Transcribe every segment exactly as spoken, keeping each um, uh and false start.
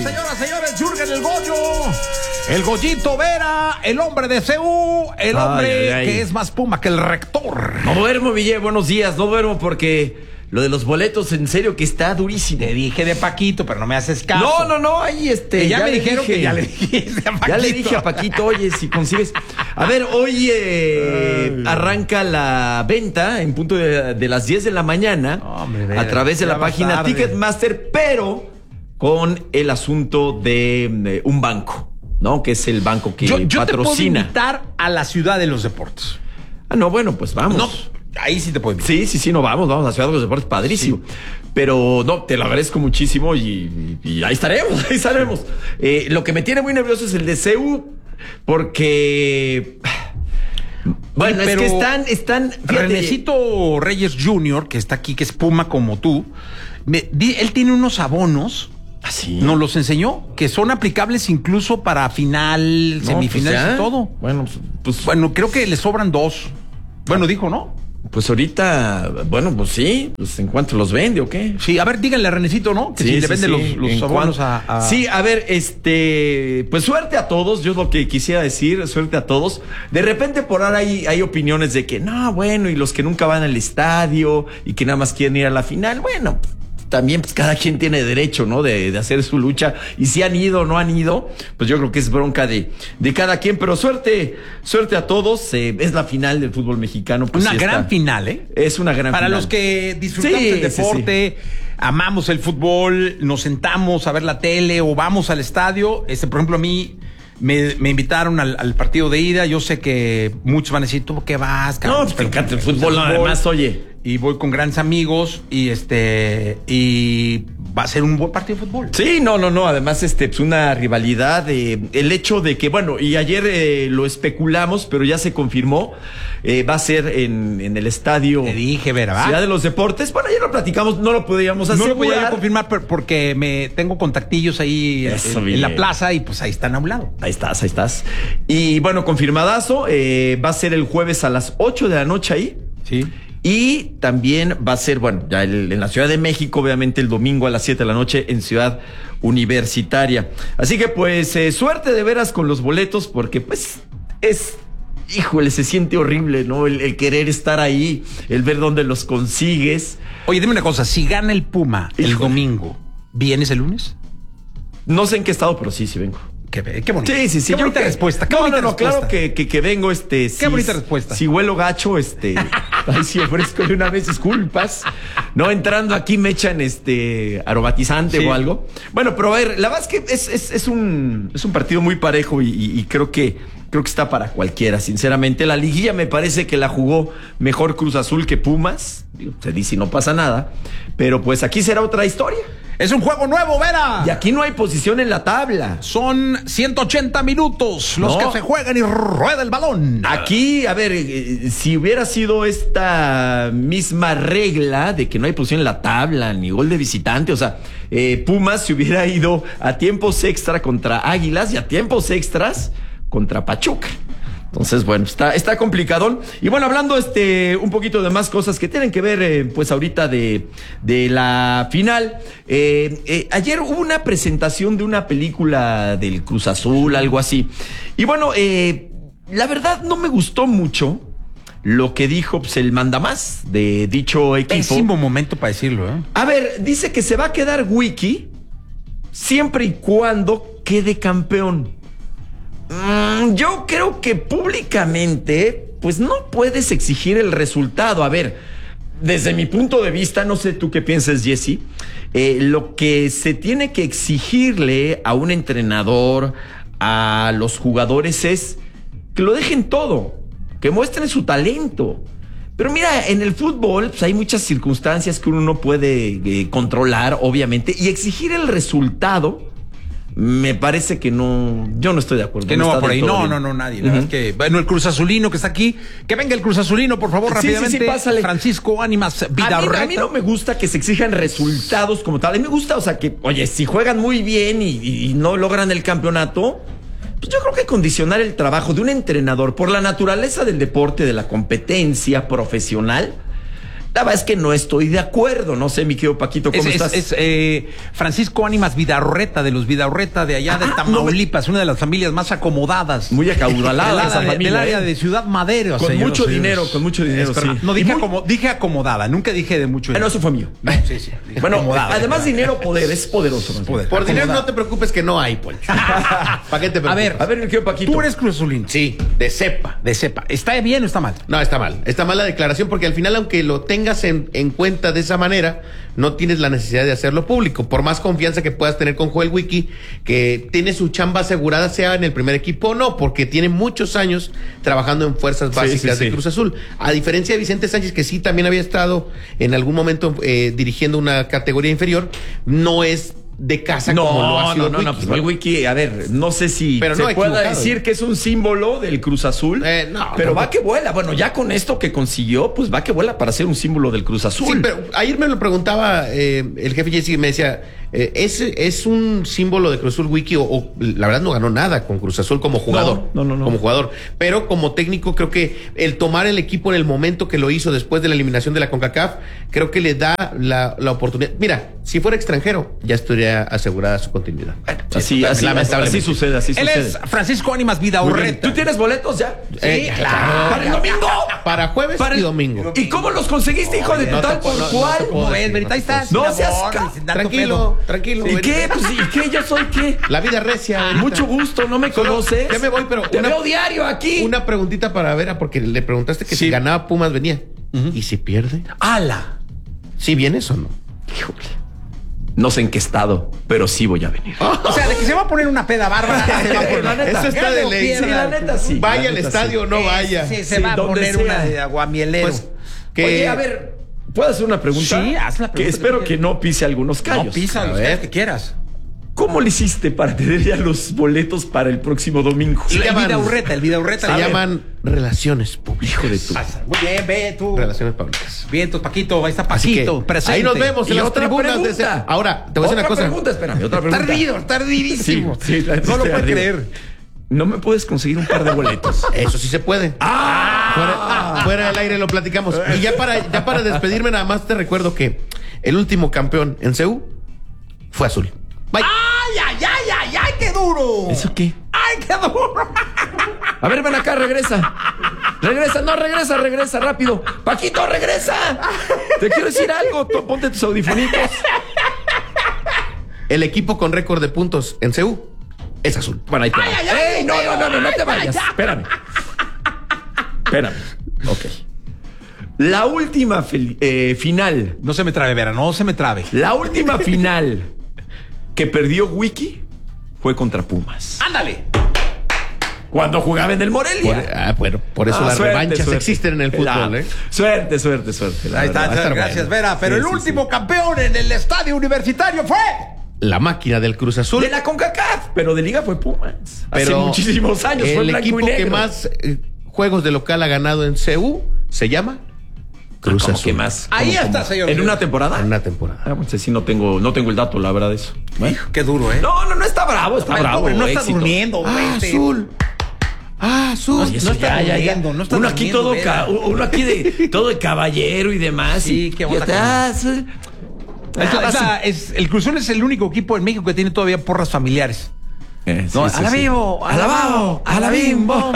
Señoras, señores, Jürgen el Goyo, el Goyito Vera, el hombre de C U, el hombre ay, ay, ay. que es más Puma que el rector. No duermo, Ville, buenos días, no duermo porque lo de los boletos, en serio, que está durísimo. Te dije de Paquito, pero no me haces caso. No, no, no, ahí este. Ya, ya me dijeron dije, que ya le dije a Paquito. Ya le dije a Paquito, oye, si consigues. A ver, hoy eh, arranca la venta en punto de, de las diez de la mañana Hombre, a través de la página tarde. Ticketmaster, pero con el asunto de, de un banco, ¿no? Que es el banco que yo, yo patrocina. Te puedo invitar a la ciudad de los deportes. Ah, no, bueno, pues vamos. No, ahí sí te puedo invitar. Sí, sí, sí, no vamos, vamos a la ciudad de los deportes, padrísimo. Sí. Pero no, te lo agradezco muchísimo y, y, y ahí estaremos, ahí estaremos. Eh, lo que me tiene muy nervioso es el de C U, porque... Bueno, Pero es que están, están... Fíjate, Renecito Reyes junior, que está aquí, que es Puma como tú, me, di, él tiene unos abonos... ¿Así? Nos los enseñó, que son aplicables incluso para final, no, semifinales pues y todo. Bueno, pues... Bueno, creo que le sobran dos. Bueno, dijo, ¿no? Pues ahorita, bueno, pues sí, pues en cuanto los vende o qué. Sí, a ver, díganle a Renecito, ¿no? Que sí, si sí, le vende sí. los, los abonos a, a... Sí, a ver, este, pues suerte a todos, yo es lo que quisiera decir, suerte a todos. De repente por ahora hay, hay opiniones de que, no, bueno, y los que nunca van al estadio y que nada más quieren ir a la final, bueno... También pues cada quien tiene derecho, ¿no? De, de hacer su lucha. Y si han ido o no han ido, pues yo creo que es bronca de, de cada quien. Pero suerte, suerte a todos. Eh, es la final del fútbol mexicano. Pues una sí gran está. final, ¿eh? Es una gran Para final. Para los que disfrutamos sí, el deporte, sí, sí. amamos el fútbol, nos sentamos a ver la tele o vamos al estadio. Este, por ejemplo, a mí... Me, me invitaron al, al partido de ida. Yo sé que muchos van a decir, ¿tú qué vas, cabrón? No, pues te encanta el fútbol, no, además, oye. Y voy con grandes amigos y este y va a ser un buen partido de fútbol. Sí, no, no, no. Además, este, pues una rivalidad. Eh, el hecho de que, bueno, y ayer eh, lo especulamos, pero ya se confirmó. Eh, va a ser en, en el estadio. Te dije, ¿verdad? Ciudad de los Deportes. Bueno, ayer lo platicamos, no lo podíamos hacer. No lo podía confirmar porque me tengo contactillos ahí en, en la plaza y pues ahí están a un lado. Ahí estás, ahí estás. Y bueno, confirmadazo. Eh, va a ser el jueves a las ocho de la noche ahí. Sí. Y también va a ser, bueno, ya el, en la Ciudad de México, obviamente el domingo a las siete de la noche en Ciudad Universitaria. Así que pues eh, suerte de veras con los boletos porque pues es, híjole, se siente horrible, ¿no? El, el querer estar ahí, el ver dónde los consigues. Oye, dime una cosa, si gana el Puma el híjole. domingo, ¿vienes el lunes? No sé en qué estado, pero sí, sí vengo. Qué, qué bonita. Sí, sí, sí. Qué bonita que, respuesta. Qué no, bonita no, no, respuesta. claro que, que, que vengo, este. Qué si, bonita respuesta. Si huelo gacho, este. Ahí sí ofrezco de una vez disculpas. No entrando aquí me echan este aromatizante sí. o algo. Bueno, pero a ver, la verdad es que es, es, es un es un partido muy parejo y, y, y creo que creo que está para cualquiera, sinceramente. La liguilla me parece que la jugó mejor Cruz Azul que Pumas. Se dice y no pasa nada. Pero pues aquí será otra historia. Es un juego nuevo, Vera. Y aquí no hay posición en la tabla. Son ciento ochenta minutos los no. que se juegan y rueda el balón. Aquí, a ver, eh, si hubiera sido esta misma regla de que no hay posición en la tabla, ni gol de visitante, o sea, eh, Pumas se hubiera ido a tiempos extra contra Águilas y a tiempos extras contra Pachuca. Entonces, bueno, está, está complicadón. Y bueno, hablando este un poquito de más cosas que tienen que ver, eh, pues ahorita de, de la final. Eh, eh, ayer hubo una presentación de una película del Cruz Azul, algo así. Y bueno, eh, la verdad no me gustó mucho lo que dijo pues, el mandamás de dicho equipo. Pésimo momento para decirlo, ¿eh? A ver, dice que se va a quedar Wiki siempre y cuando quede campeón. Yo creo que públicamente, pues no puedes exigir el resultado. A ver, desde mi punto de vista, no sé tú qué piensas, Jesse, eh, lo que se tiene que exigirle a un entrenador, a los jugadores es que lo dejen todo, que muestren su talento. Pero mira, en el fútbol pues, hay muchas circunstancias que uno no puede eh, controlar, obviamente, y exigir el resultado... Me parece que no, yo no estoy de acuerdo. Que no, no va por ahí, no, no, no, nadie. Uh-huh. La verdad es que, bueno, el Cruz Azulino que está aquí, que venga el Cruz Azulino, por favor, sí, rápidamente. Sí, sí, pásale. Francisco Ánimas Vidarreta. A mí, a mí no me gusta que se exijan resultados como tal. A mí me gusta, o sea, que, oye, si juegan muy bien y, y no logran el campeonato, pues yo creo que condicionar el trabajo de un entrenador por la naturaleza del deporte, de la competencia profesional, La verdad es que no estoy de acuerdo. No sé, mi querido Paquito, ¿cómo es, estás? Es, es eh, Francisco Ánimas Vidaurreta, de los Vidaurreta de allá, ah, de Tamaulipas, no me... una de las familias más acomodadas. Muy acaudalada esa de, familia. Del área ¿eh? de Ciudad Madero. Con señor, mucho señores. dinero, con mucho dinero, sí. No, dije, muy... acomo, dije acomodada, nunca dije de mucho dinero. Ah, no, eso fue mío. No, sí, sí. Bueno, acomodada, además dinero, poder, es poderoso. Poder. Por dinero no te preocupes que no hay, Poncho. ¿Para qué te preocupes? A ver, a ver, mi querido Paquito. Tú eres Cruz Azulín. Sí, de cepa. De cepa. ¿Está bien o está mal? No, está mal. Está mal la declaración porque al final, aunque lo tengas en, en cuenta de esa manera, no tienes la necesidad de hacerlo público. Por más confianza que puedas tener con Joel Wiki, que tiene su chamba asegurada, sea en el primer equipo o no, porque tiene muchos años trabajando en fuerzas básicas sí, sí, sí. de Cruz Azul. A diferencia de Vicente Sánchez, que sí también había estado en algún momento eh, dirigiendo una categoría inferior, no es de casa no, como lo ha sido no, el no, Wiki. no, pues el Wiki, a ver, no sé si pero se no pueda decir que es un símbolo del Cruz Azul, eh, no, pero no, va que vuela. Bueno, ya con esto que consiguió, pues va que vuela para ser un símbolo del Cruz Azul. Sí, pero ayer me lo preguntaba eh, el jefe Jesse, me decía, eh, ¿es, ¿es un símbolo de Cruz Azul Wiki o, o la verdad no ganó nada con Cruz Azul como jugador? No, no, no, no. Como jugador. Pero como técnico creo que el tomar el equipo en el momento que lo hizo después de la eliminación de la CONCACAF, creo que le da la, la oportunidad. Mira, si fuera extranjero, ya estaría asegurada su continuidad. Bueno, así, así, lamentablemente. Así sucede, así Él sucede. es Francisco Ánimas Vidaurreta. ¿Tú tienes boletos ya? Sí, eh, claro. ¿Para el domingo? Para jueves para el... y domingo. ¿Y cómo los conseguiste, hijo de no tal por no, cual? No, no ves, ahí estás. No seas ca... Tranquilo, tranquilo. ¿Y qué? Pues, ¿y qué? ¿Yo soy qué? La vida recia. Ahorita. Mucho gusto, ¿no me Solo, conoces? Ya me voy, pero te una, veo diario aquí. Una preguntita para Vera, porque le preguntaste que sí. si ganaba Pumas venía. Uh-huh. ¿Y si pierde? ¡Hala! ¿Sí vienes o no? Híjole. No sé en qué estado, pero sí voy a venir. Oh, o sea, de que se va a poner una peda bárbara. se va a poner, la neta, eso está de ley. Sí, la neta sí. Vaya al neta, estadio o sí. no vaya. Sí, se sí, va a poner sea. una de aguamielero. Pues, que... Oye, a ver, ¿puedo hacer una pregunta? Sí, haz la pregunta. Que espero que, que no pise algunos callos. No pisa los callos que quieras. ¿Cómo le hiciste para tener ya los boletos para el próximo domingo? Se el llaman, Vidaurreta, el Vidaurreta. Se llaman relaciones públicas. Hijo de tu. Muy bien, ve tú. Relaciones públicas. Bien, tu Paquito, ahí está Paquito, presente. Ahí nos vemos en y las otra tribunas. Pregunta. De ese... Ahora, te voy a decir una cosa. Otra pregunta, espérame, otra pregunta. Tardido, tardidísimo. Sí, sí, no lo puedo creer. ¿No me puedes conseguir un par de boletos? Eso sí se puede. ¡Ah! Fuera, fuera del aire lo platicamos. Y ya para, ya para despedirme, nada más te recuerdo que el último campeón en C U fue Azul. Bye. ¡Ay, ay, ay, ay, ay! ¡Qué duro! ¿Eso qué? ¡Ay, qué duro! A ver, ven acá, regresa. Regresa, no, regresa, regresa, rápido. Paquito, regresa. Te quiero decir algo. Tú, ponte tus audifonitos. El equipo con récord de puntos en C U es Azul. Bueno, ahí te ay, ay, ay, ¡Ey, no, no, no, no, no te vayas! Espérame. Espérame. Ok. La última eh, final. No se me trabe, Vera, no se me trabe. La última final que perdió Wiki fue contra Pumas. ¡Ándale! Cuando jugaba en el Morelia. Por, ah, bueno, por eso ah, las suerte, revanchas suerte. existen en el fútbol, la, ¿eh? Suerte, suerte, suerte. Ahí está, verdad, gracias, bueno. Vera. Pero sí, el sí, último sí. campeón en el estadio universitario fue la máquina del Cruz Azul. De la CONCACAF, pero de Liga fue Pumas. Pero hace muchísimos años el fue blanco equipo y negro. que más eh, juegos de local ha ganado en C U se llama Cruz ¿Cómo Azul. Que más? Ahí ¿Cómo, está, cómo? señor. ¿En una temporada? En una temporada. Ah, pues sí, no tengo, no tengo el dato, la verdad, de eso. ¿Eh? Qué duro, ¿eh? No, no, no está bravo, está no, bravo. No está éxito. durmiendo, ah, este. Azul. Ah, Azul. No, no está ya, durmiendo, ya. no está uno aquí todo, ca, uno aquí de todo de caballero y demás. Sí, y, qué onda. Está, es la, es la, es, el Cruz Azul es el único equipo en México que tiene todavía porras familiares. Eh, sí, no, sí, a la sí. vivo, a la babo, a la bim bom.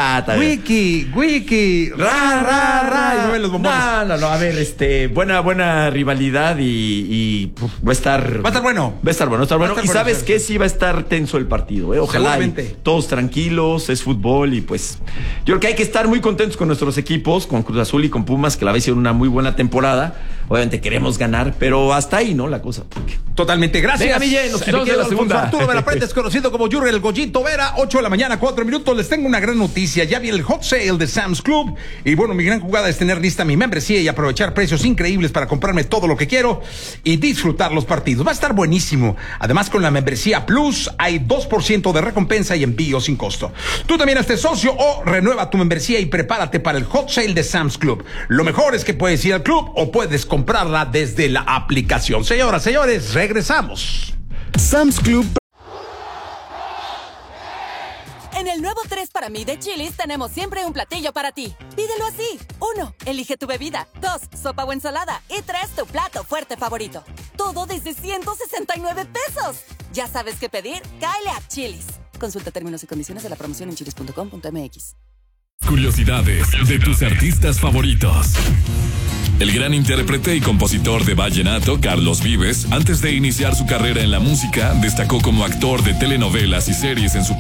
Wiki, wiki, ra, ra, ra. Y los bombones. No, no, no, a ver, este, buena, buena rivalidad y, y puf, va a estar. Va a estar bueno. Va a estar bueno, va a estar bueno. estar y bueno, sabes sí. que sí va a estar tenso el partido, ¿eh? Ojalá y todos tranquilos, es fútbol y pues. Yo creo que hay que estar muy contentos con nuestros equipos, con Cruz Azul y con Pumas, que la vez hicieron una muy buena temporada. Obviamente queremos ganar, pero hasta ahí, ¿no? La cosa. Totalmente, gracias. Venga, Miguel, nos quedamos en la segunda. Arturo Verapete es conocido como Jurgen el Goyito Vera, ocho de la mañana, cuatro minutos. Les tengo una gran noticia. Ya viene el hot sale de Sam's Club. Y bueno, mi gran jugada es tener lista mi membresía y aprovechar precios increíbles para comprarme todo lo que quiero y disfrutar los partidos. Va a estar buenísimo. Además, con la membresía Plus hay dos por ciento de recompensa y envío sin costo. Tú también estés socio o renueva tu membresía y prepárate para el hot sale de Sam's Club. Lo mejor es que puedes ir al club o puedes comprarla desde la aplicación. Señoras, señores, regresamos. Sam's Club. En el nuevo tres para para mí de Chili's tenemos siempre un platillo para ti. Pídelo así. Uno, elige tu bebida. Dos, sopa o ensalada. Y tres, tu plato fuerte favorito. Todo desde ciento sesenta y nueve pesos. ¿Ya sabes qué pedir? Cáele a Chili's. Consulta términos y condiciones de la promoción en chilis punto com punto m x. Curiosidades de tus artistas favoritos. El gran intérprete y compositor de vallenato, Carlos Vives, antes de iniciar su carrera en la música, destacó como actor de telenovelas y series en su